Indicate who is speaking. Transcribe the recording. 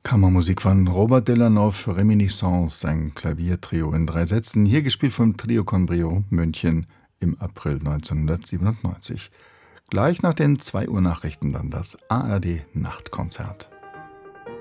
Speaker 1: Kammermusik von Robert Delannoy, Reminiscence, ein Klaviertrio in 3 Sätzen, hier gespielt vom Trio con Brio München im April 1997. Gleich nach den 2 Uhr Nachrichten dann das ARD Nachtkonzert.